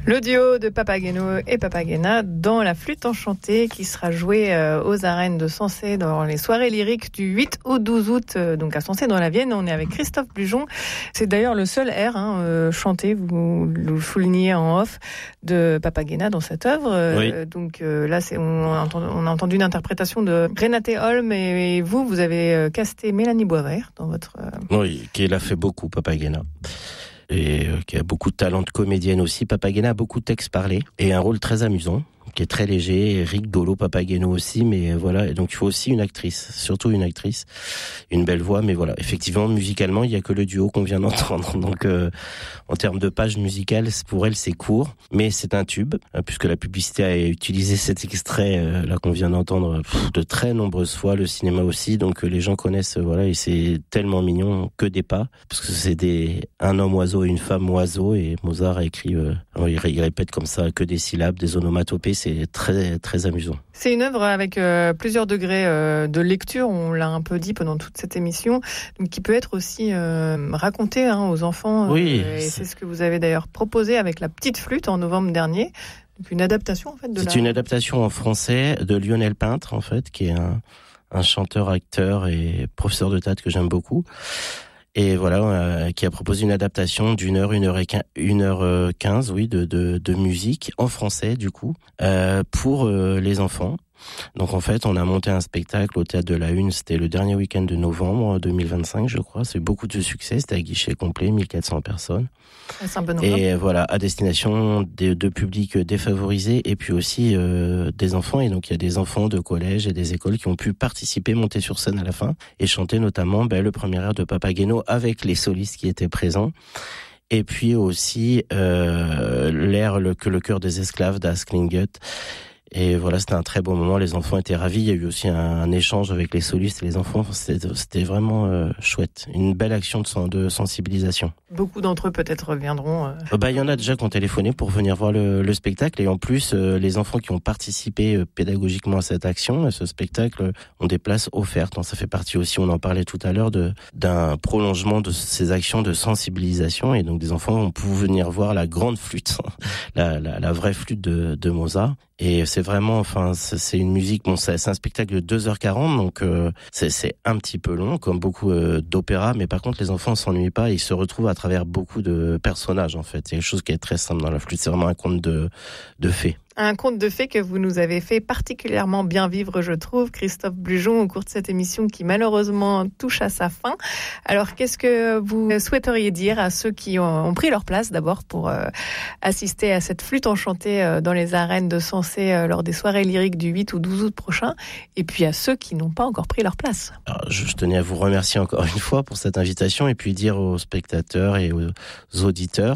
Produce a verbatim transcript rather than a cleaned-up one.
Le duo de Papageno et Papagena dans la flûte enchantée qui sera jouée aux arènes de Sensé dans les soirées lyriques du huit au douze août, donc à Sensé dans la Vienne. On est avec Christophe Blujon. C'est d'ailleurs le seul air hein, euh, chanté, vous le soulignez en off, de Papagena dans cette œuvre. Oui. Euh, donc euh, là, c'est, on, a entendu, on a entendu une interprétation de Renate Holm et, et vous, vous avez casté Mélanie Boisvert dans votre... Euh... Oui, qui a fait beaucoup, Papagena. Et euh, qui a beaucoup de talent de comédienne aussi. Papagena a beaucoup de textes parlés et un rôle très amusant, qui est très léger, rigolo, Papageno aussi, mais voilà, et donc il faut aussi une actrice, surtout une actrice, une belle voix, mais voilà, effectivement, musicalement, il y a que le duo qu'on vient d'entendre, donc euh, en termes de page musicale, pour elle, c'est court, mais c'est un tube, hein, puisque la publicité a utilisé cet extrait, euh, là, qu'on vient d'entendre pff, de très nombreuses fois, le cinéma aussi, donc euh, les gens connaissent, euh, voilà, et c'est tellement mignon, que des pas, parce que c'est des un homme oiseau et une femme oiseau, et Mozart a écrit, euh, il, il répète comme ça, que des syllabes, des onomatopées, c'est très très amusant. C'est une œuvre avec euh, plusieurs degrés euh, de lecture, on l'a un peu dit pendant toute cette émission, donc qui peut être aussi euh, racontée hein, aux enfants. Oui. Euh, et c'est ce que vous avez d'ailleurs proposé avec La Petite Flûte en novembre dernier. Donc une adaptation en fait de C'est la... une adaptation en français de Lionel Peintre en fait, qui est un, un chanteur, acteur et professeur de théâtre que j'aime beaucoup. Et voilà, euh, qui a proposé une adaptation d'une heure, une heure et quinze, une heure quinze, oui, de, de, de musique en français, du coup, euh, pour euh, les enfants. Donc en fait, on a monté un spectacle au Théâtre de la Une, c'était le dernier week-end de novembre deux mille vingt-cinq, je crois. C'est beaucoup de succès, c'était à guichet complet, mille quatre cents personnes. C'est un bon nombre. Et voilà, à destination de, de publics défavorisés et puis aussi euh, des enfants. Et donc il y a des enfants de collège et des écoles qui ont pu participer, monter sur scène à la fin et chanter notamment ben, le premier air de Papageno avec les solistes qui étaient présents. Et puis aussi euh, l'air le, que le cœur des esclaves d'Asklinget. Et voilà, c'était un très beau moment, les enfants étaient ravis, il y a eu aussi un, un échange avec les solistes et les enfants, c'était, c'était vraiment euh, chouette, une belle action de, de sensibilisation. Beaucoup d'entre eux peut-être reviendront. Euh... Bah, il y en a déjà qui ont téléphoné pour venir voir le, le spectacle, et en plus, euh, les enfants qui ont participé euh, pédagogiquement à cette action, à ce spectacle, ont des places offertes. Donc, ça fait partie aussi, on en parlait tout à l'heure, de, d'un prolongement de ces actions de sensibilisation, et donc des enfants vont pouvoir venir voir la grande flûte, la, la, la vraie flûte de, de Mozart. Et c'est vraiment, enfin, c'est une musique, bon, c'est un spectacle de deux heures quarante, donc euh, c'est, c'est un petit peu long, comme beaucoup euh, d'opéras, mais par contre, les enfants ne s'ennuient pas, ils se retrouvent à travers beaucoup de personnages, en fait. C'est quelque chose qui est très simple dans la flûte, c'est vraiment un conte de, de fées. Un conte de fées que vous nous avez fait particulièrement bien vivre, je trouve, Christophe Blujon, au cours de cette émission qui malheureusement touche à sa fin. Alors, qu'est-ce que vous souhaiteriez dire à ceux qui ont pris leur place d'abord pour euh, assister à cette flûte enchantée euh, dans les arènes de Sensé euh, lors des soirées lyriques du huit ou douze août prochain, et puis à ceux qui n'ont pas encore pris leur place? Alors, je tenais à vous remercier encore une fois pour cette invitation et puis dire aux spectateurs et aux auditeurs